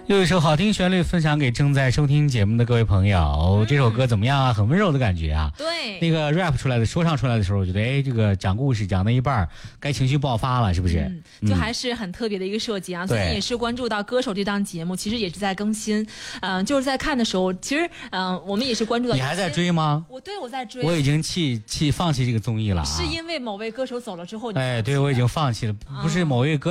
有一首好听旋律分享给正在收听节目的各位朋友，这首歌怎么样啊？很温柔的感觉啊。 对， 那个 rap 出来的说唱出来的时候，我觉得哎，这个讲故事讲到一半该情绪爆发了，是不是？ 就还是很特别的一个设计啊。最近也是关注到歌手这档节目，其实也是在更新。就是在看的时候，其实我们也是关注到。 你还在追吗？ 我在追。 我已经放弃这个综艺了啊。 是因为某位歌手走了之后？ 哎，对，我已经放弃了，不是某位歌。